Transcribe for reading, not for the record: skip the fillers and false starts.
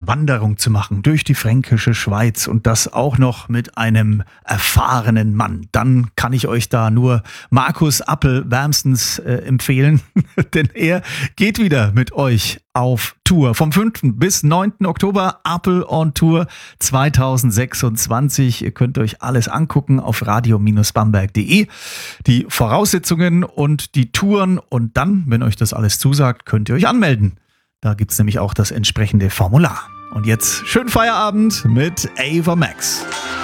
Wanderung zu machen durch die fränkische Schweiz und das auch noch mit einem erfahrenen Mann, dann kann ich euch da nur Markus Appel wärmstens empfehlen, denn er geht wieder mit euch auf Tour. Vom 5. bis 9. Oktober Appel on Tour 2026. Ihr könnt euch alles angucken auf radio-bamberg.de. Die Voraussetzungen und die Touren und dann, wenn euch das alles zusagt, könnt ihr euch anmelden. Da gibt es nämlich auch das entsprechende Formular. Und jetzt schönen Feierabend mit Ava Max.